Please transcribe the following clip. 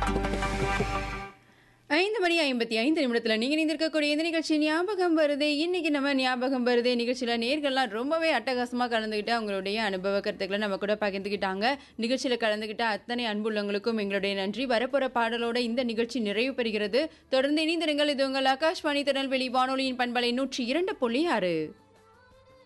5:55 நீங்க இணைந்திருக்கக்கூடிய இந்த நிகழ்ச்சி ஞாபகம் வருதே. இன்னைக்கு நம்ம ஞாபகம் வருதே நிகழ்ச்சியில நேயர்கள்லாம் ரொம்பவே அட்டகாசமா கலந்துக்கிட்டு அவங்களுடைய அனுபவ கருத்துக்களை நம்ம கூட பகிர்ந்துக்கிட்டாங்க. நிகழ்ச்சியில கலந்துக்கிட்ட அத்தனை அன்புள்ளவங்களுக்கும் எங்களுடைய நன்றி. வரப்போற பாடலோட இந்த நிகழ்ச்சி நிறைவு பெறுகிறது. தொடர்ந்து இணைந்திருங்கள். இது உங்கள் ஆகாஷ்வாணி திருநெல்வேலி வானொலியின் பண்பலை 102.6.